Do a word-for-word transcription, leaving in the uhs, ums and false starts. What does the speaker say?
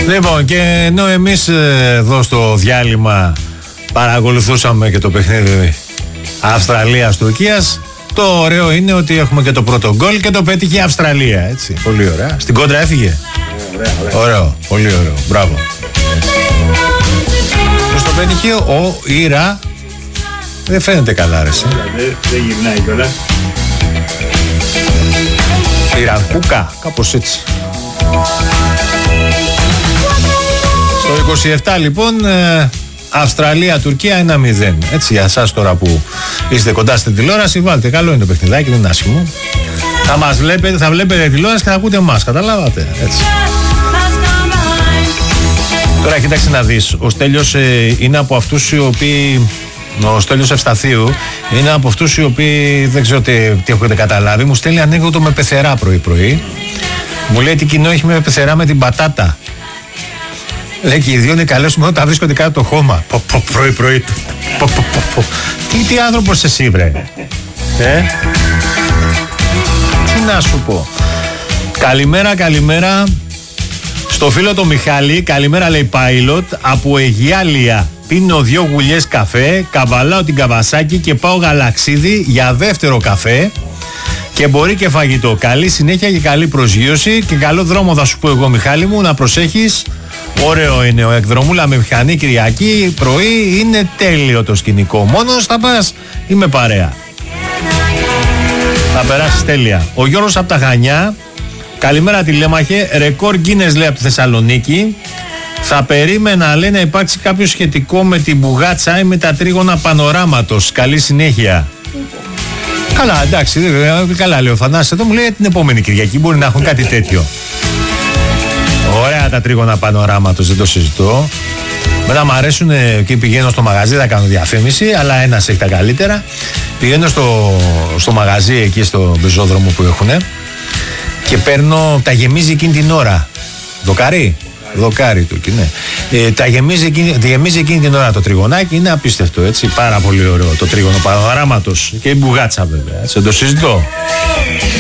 Λοιπόν, και ενώ εμείς εδώ στο διάλειμμα παρακολουθούσαμε και το παιχνίδι Αυστραλίας-Τουρκίας, το ωραίο είναι ότι έχουμε και το πρώτο γκολ και το πέτυχε η Αυστραλία, έτσι. Πολύ ωραία. Στην κόντρα έφυγε. Ωραία, ωραία. Ωραίο, πολύ ωραίο. Μπράβο. Πώς το πέτυχε ο Ήρα. Δεν φαίνεται καλά, ρε. Δεν, δεν γυρνάει κιόλας. Ιρακούκα, κάπως έτσι. Στο είκοσι επτά λοιπόν, Αυστραλία-Τουρκία ένα μηδέν. Έτσι, για εσάς τώρα που είστε κοντά στην τηλεόραση, βάλτε, καλό είναι το παιχνιδάκι, δεν είναι άσχημο. Θα μας βλέπετε, θα βλέπετε τηλεόραση και θα ακούτε εμάς, καταλάβατε, έτσι. Τώρα κοίταξε να δεις, ο Στέλιος ε, είναι από αυτούς οι οποίοι, ο Στέλιος Ευσταθίου, είναι από αυτούς οι οποίοι, δεν ξέρω τι, τι έχετε καταλάβει, μου στέλνει ανέκδοτο με πεθερά πρωί-πρωί. Μου λέει τι κοινό έχει με πεθερά με την πατάτα. Λέει και οι δύο είναι καλές μόνο όταν βρίσκονται κάτω το χώμα. Πο, πο, πρωί-πρωί. Πο, πο, πο, πο. Τι, τι άνθρωπος εσύ, βρε. Ε? Τι να σου πω. Καλημέρα, καλημέρα στο φίλο το Μιχάλη. Καλημέρα, λέει Πάιλοτ. Από Αιγιάλια πίνω δύο γουλιές καφέ, καβαλάω την Καβασάκη και πάω Γαλαξίδι για δεύτερο καφέ. Και μπορεί και φαγητό. Καλή συνέχεια και καλή προσγείωση. Και καλό δρόμο θα σου πω εγώ, Μιχάλη μου, να προσέχεις. Ωραίο είναι ο εκδρομούλα με μηχανή Κυριακή πρωί. Είναι τέλειο το σκηνικό. Μόνος θα πας ή με παρέα? Θα περάσεις τέλεια. Ο Γιώργος από τα Χανιά. Καλημέρα τηλέμαχε. Ρεκόρ Γκίνες, λέει, από τη Θεσσαλονίκη. Θα περίμενα, λέει, να υπάρξει κάποιο σχετικό με την μπουγάτσα ή με τα τρίγωνα πανοράματος. Καλή συνέχεια. Καλά, εντάξει, καλά λέει ο Θανάσης εδώ, μου λέει την επόμενη Κυριακή μπορεί να έχουν κάτι τέτοιο. Ωραία τα τρίγωνα πανοράματος, δεν το συζητώ. Μετά μου αρέσουν και πηγαίνω στο μαγαζί, θα κάνω διαφήμιση, αλλά ένας έχει τα καλύτερα. Πηγαίνω στο, στο μαγαζί εκεί στο πεζόδρομο που έχουνε και παίρνω, τα γεμίζει εκείνη την ώρα. Δοκάρι. Δοκάρι του, ναι. Ε, τα γεμίζει εκείνη, γεμίζει εκείνη την ώρα το τριγωνάκι, είναι απίστευτο, έτσι. Πάρα πολύ ωραίο το τρίγωνο πανοράματος και η μπουγάτσα, βέβαια. Έτσι, δεν το συζητώ.